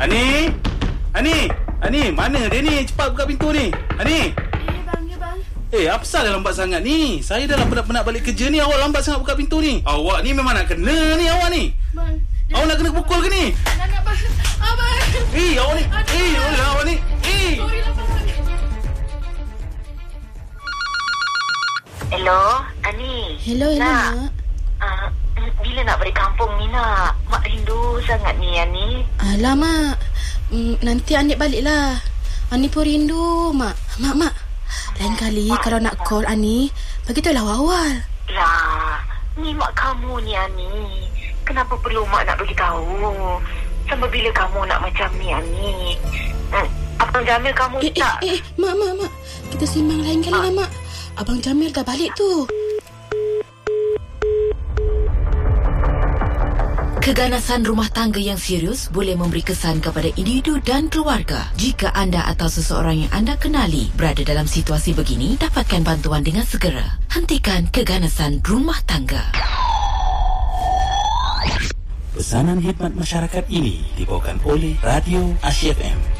Ani, mana dia ni? Cepat buka pintu ni. Ani. Bang. Apa salah lambat sangat ni? Saya dah penat balik kerja ni. Awak lambat sangat buka pintu ni. Awak ni memang nak kena ni awak ni. Bang. Awak nak kena pukul ke ni? Nak bang. Abang. Awak ni. Awak ni. Sorry lah bang. Hello, Ani. Hello, Mak. Bila nak balik kampung ni nak? Mak rindu sangat ni, Ani. Alah, Mak. Nanti Anik balik lah. Ani pun rindu, Mak. Mak. Lain kali kalau nak call Ani, beritahulah awal-awal. Lah, ni mak kamu ni, Ani. Kenapa perlu mak nak beritahu? Sampai bila kamu nak macam ni, Ani? Abang Jamil kamu tak? Mak. Kita simbang lain kali lah, Mak. Abang Jamil dah balik tu. Keganasan rumah tangga yang serius boleh memberi kesan kepada individu dan keluarga. Jika anda atau seseorang yang anda kenali berada dalam situasi begini, dapatkan bantuan dengan segera. Hentikan keganasan rumah tangga. Pesanan khidmat masyarakat ini dibawakan oleh Radio Asia FM.